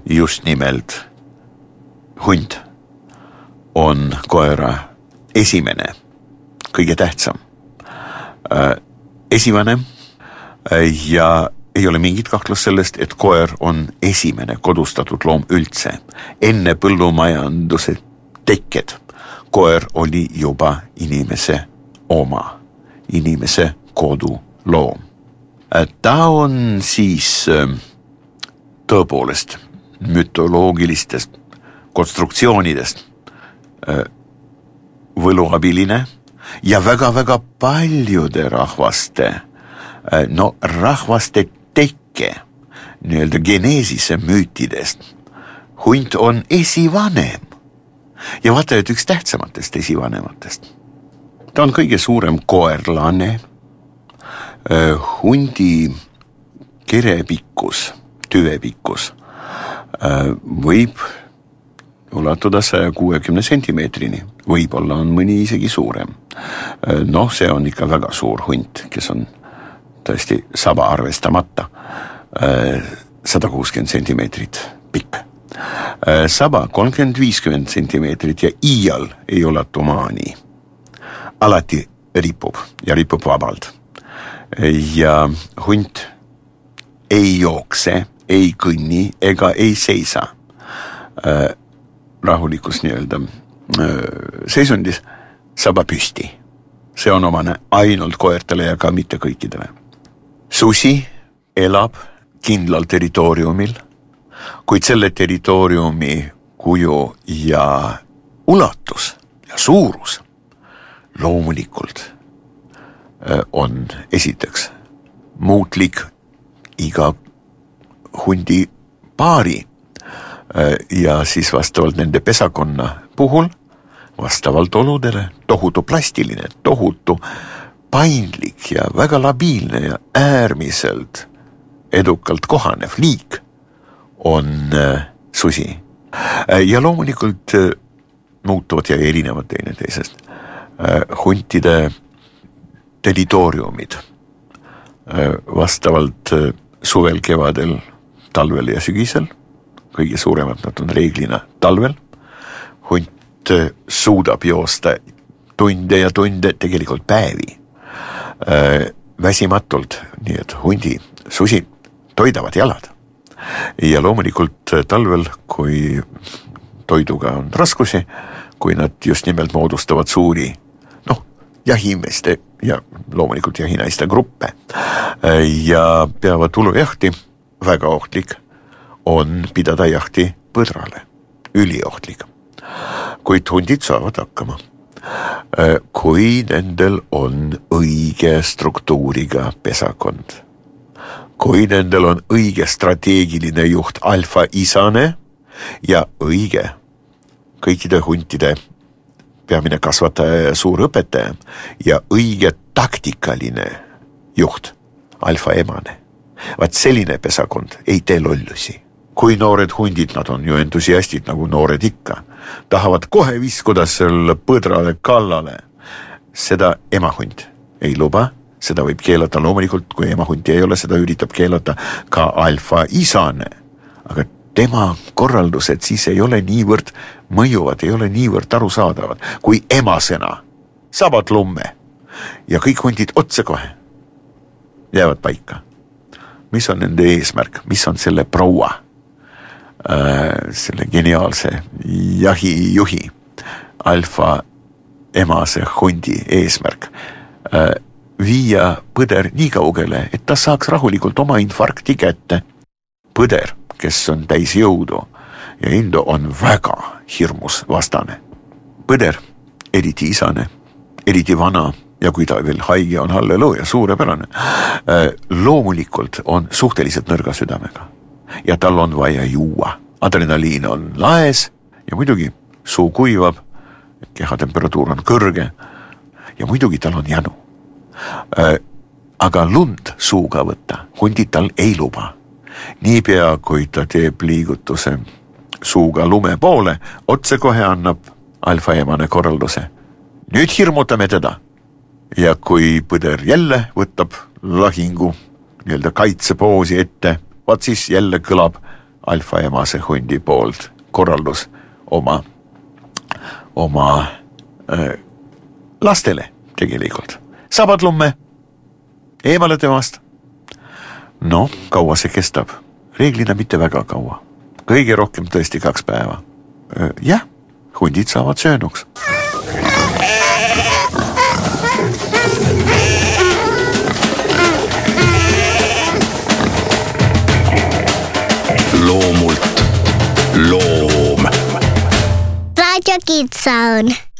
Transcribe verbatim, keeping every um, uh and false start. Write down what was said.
just nimelt hunt on koera esimene, kõige tähtsam esivanem ja ei ole mingit kahtlust sellest, et koer on esimene kodustatud loom üldse. Enne põllumajanduse tekked koer oli juba inimese oma, inimese koduloom. Ta on siis tõepoolest mütoloogilistest konstruktsioonidest võluabiline ja väga-väga paljude rahvaste, no rahvaste tekke, nii-öelda geneesise müütidest. Hunt on esivanem ja vaata, et üks tähtsamatest esivanematest. Ta on kõige suurem koerlane. Hundi kerepikkus, tüvepikkus võib ulatuda saja kuuekümne sentimeetrini. Võib-olla on mõni isegi suurem. Noh, see on ikka väga suur hunt, kes on tõesti saba arvestamata. sada kuuskümmend sentimeetrit pikk. Saba kolmkümmend viiskümmend sentimeetrit ja iial ei ulatu maani. Alati ripub ja ripub vabalt. Ja hunt ei jookse, ei kõnni ega ei seisa rahulikus nii-öelda seisundis saba püsti. See on omane ainult koertele ja ka mitte kõikidele. Susi elab kindlal territooriumil, kuid selle territooriumi kuju ja ulatus ja suurus loomulikult on esiteks muutlik iga hundi paari ja siis vastavalt nende pesakonna puhul, vastavalt oludele, tohutu plastiline, tohutu paindlik ja väga labiilne ja äärmiselt edukalt kohanev liik on susi. Ja loomulikult muutuvad ja erinevad teineteisest. Huntide territooriumid vastavalt suvel, kevadel, talvel ja sügisel. Kõige suuremad nad on reeglina talvel. Hunt suudab joosta tunde ja tunde, tegelikult päevi. Väsimatult, nii et hundi, susi toidavad jalad. Ja loomulikult talvel, kui toiduga on raskusi, kui nad just nimelt moodustavad suuri, noh, jahimeeste ja loomulikult jahinaiste gruppe ja peavad tulujahti, väga ohtlik on pidada jahti põdrale, üliohtlik. Kuid hundid saavad hakkama. Kui nendel on õige struktuuriga pesakond, kui nendel on õige strateegiline juht alfa isane ja õige kõikide huntide peamine kasvataja ja suur õpetaja ja õige taktikaline juht alfa emane. Vaat selline pesakond ei tee lollusi. Kui noored hundid, nad on ju entusiastid nagu noored ikka, tahavad kohe viskuda selle põdrale kallale. Seda emahunt ei luba, seda võib keelata loomulikult, kui emahunt ei ole, seda üritab keelata ka alfa isane. Aga tema korraldused siis ei ole niivõrd mõjuvad, ei ole niivõrd arusaadavad, kui emasena sabad lumme ja kõik hundid otse kohe jäävad paika. Mis on nende eesmärk? Mis on selle proua, äh, selle geniaalse jahijuhi alfa emase hundi eesmärk? Äh, viia põder nii kaugele, et ta saaks rahulikult oma infarkti kätte. Põder, kes on täis jõudu ja indu, on väga hirmus vastane. Põder, eriti isane, eriti vana ja kui ta veel haige on, halleluuja, suurepärane, loomulikult on suhteliselt nõrga südamega ja tal on vaja juua. Adrenaliin on laes ja muidugi suu kuivab, kehatemperatuur on kõrge ja muidugi tal on janu. Aga lund suuga võtta hundid tal ei luba. Niipea, kui ta teeb liigutuse suuga lume poole, otse kohe annab alfa emane korralduse. Nüüd hirmutame teda. Ja kui põder jälle võtab lahingu, nii-öelda kaitsepoosi ette, vaat siis jälle kõlab alfaemase hundi poolt korraldus oma, oma äh, lastele tegelikult. Sabadlumme, eemale temast. No, kaua see kestab? Reeglina mitte väga kaua. Kõige rohkem tõesti kaks päeva. Jah, hundid saavad söönuks. Loomult loom. Radio Kids Zone.